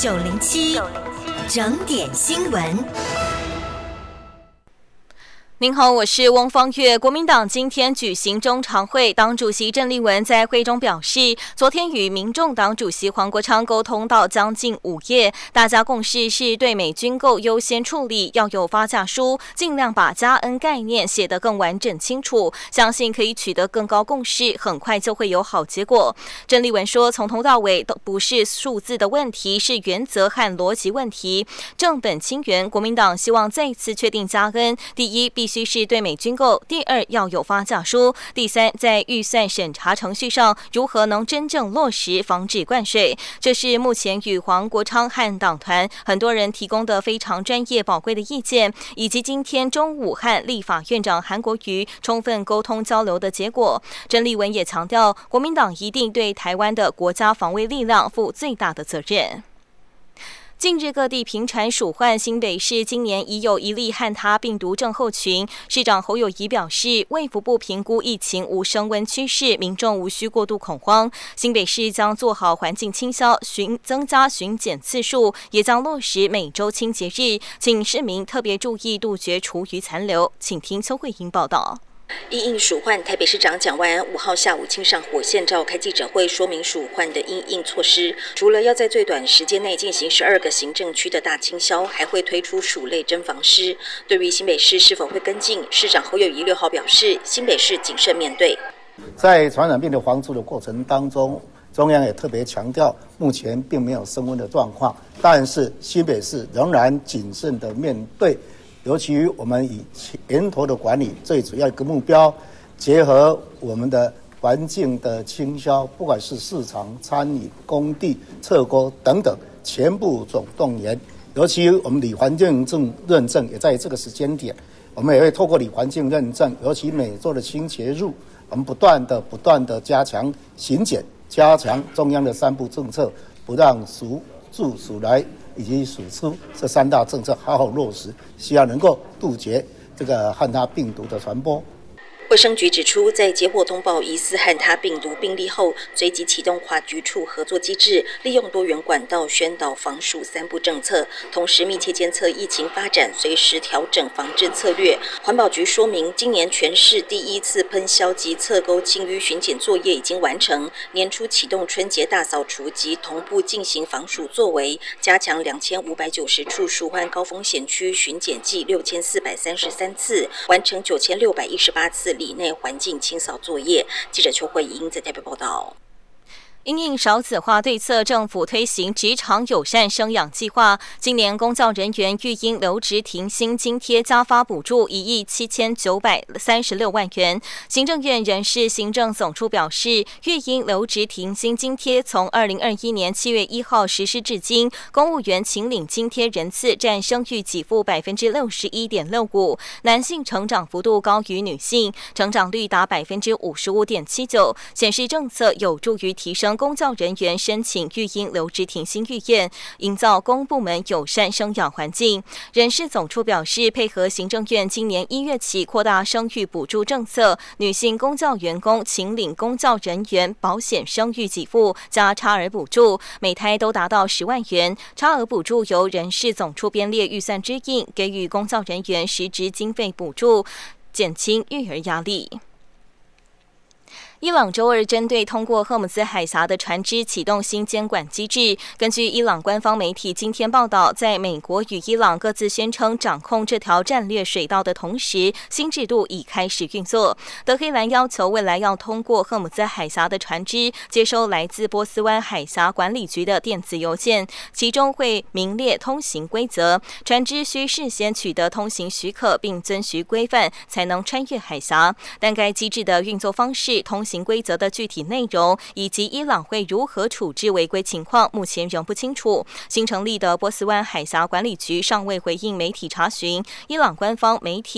907整点新闻。 您好，我是翁方月。国民党今天举行中常会，党主席郑丽文在会中表示，昨天与民众党主席黄国昌沟通到将近5夜，大家共识是对美军购优先处理，要有发价书，尽量把加恩概念写得更完整清楚，相信可以取得更高共识，很快就会有好结果。郑丽文说，从头到尾都不是数字的问题，是原则和逻辑问题。正本清源，国民党希望再次确定加恩，第一必须是对美军购，第二要有发价书，第三在预算审查程序上如何能真正落实，防止灌水。这是目前与黄国昌和党团很多人提供的非常专业宝贵的意见，以及今天中午和立法院长韩国瑜充分沟通交流的结果。郑丽文也强调，国民党一定对台湾的国家防卫力量负最大的责任。近日各地频传鼠患，新北市今年已有1例汉他病毒症候群。市长侯友宜表示，卫福部评估疫情无升温趋势，民众无需过度恐慌。新北市将做好环境清消，增加巡检次数，也将落实每周清洁日，请市民特别注意杜绝厨余残留。请听邱慧英报道。 因应鼠患，台北市长蒋万安5号下午亲上火线召开记者会，说明鼠患的因应措施。除了要在最短时间内进行12个行政区的大清消，还会推出鼠类侦防师。对于新北市是否会跟进，市长侯友宜6号表示，新北市谨慎面对。 在传染病的防治的过程当中，中央也特别强调，目前并没有升温的状况，但是新北市仍然谨慎的面对。尤其于我们以源头的管理最主要一个目标，结合我们的环境的清消，不管是市场、餐饮、工地、侧沟等等，全部总动员。尤其我们里环境认证也在这个时间点，我们也会透过里环境认证，尤其每周的清洁日，我们不断的加强巡检，加强中央的3不政策，不让鼠住鼠来以及鼠出这3大政策好好落实，希望能够杜绝这个汉他病毒的传播。 卫生局指出，在接获通报疑似汉他病毒病例后，随即启动跨局处合作机制，利用多元管道宣导防鼠3不政策，同时密切监测疫情发展，随时调整防治策略。环保局说明，今年全市第1次喷消及侧沟清淤巡检作业已经完成，年初启动春节大扫除及同步进行防鼠作为，加强2590处鼠患高风险区巡检计6433次，完成9618次里内环境清扫作业。记者邱慧英在台北报道。 因应少子化对策，政府推行职场友善生养计划。今年公教人员育婴留职停薪津贴加发补助1亿7936万元。行政院人事行政总处表示，育婴留职停薪津贴从2021年7月1号实施至今，公务员请领津贴人次占生育给付61.65%，男性成长幅度高于女性，成长率达55.79%，显示政策有助于提升公教人员申请育婴留职停薪意愿，营造公部门友善生养环境。人事总处表示，配合行政院今年1月起扩大生育补助政策，女性公教员工请领公教人员保险生育给付加差额补助，每胎都达到10万元。差额补助由人事总处编列预算支应，给予公教人员实质经费补助，减轻育儿压力。伊朗周二针对通过荷姆兹海峡的船只启动新监管机制。根据伊朗官方媒体今天报道，在美国与伊朗各自宣称掌控这条战略水道的同时，新制度已开始运作。德黑兰要求未来要通过荷姆兹海峡的船只接收来自波斯湾海峡管理局的电子邮件，其中会明列通行规则，船只需事先取得通行许可并遵循规范才能穿越海峡。但该机制的运作方式、通行规则的具体内容以及伊朗会如何处置违规情况，目前仍不清楚。新成立的波斯湾海峡管理局尚未回应媒体查询。伊朗官方媒体